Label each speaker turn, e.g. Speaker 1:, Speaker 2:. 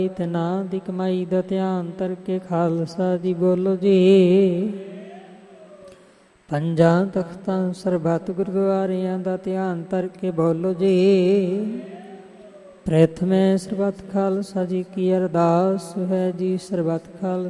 Speaker 1: ਤੇ ਨਾਂ ਦੀ ਕਮਾਈ ਦਾ ਧਿਆਨ ਧਰ ਕੇ ਖਾਲਸਾ ਜੀ ਬੋਲੋ ਜੀ। ਪੰਜਾਂ ਤਖਤਾਂ ਸਰਬੱਤ ਗੁਰਦੁਆਰਿਆਂ ਦਾ ਧਿਆਨ ਧਰ ਕੇ ਬੋਲੋ ਜੀ। ਪ੍ਰਥਮੇ ਸਰਬੱਤ ਖਾਲਸਾ ਜੀ ਕੀ ਅਰਦਾਸ ਹੈ ਜੀ। ਸਰਬੱਤ ਖਾਲਸਾ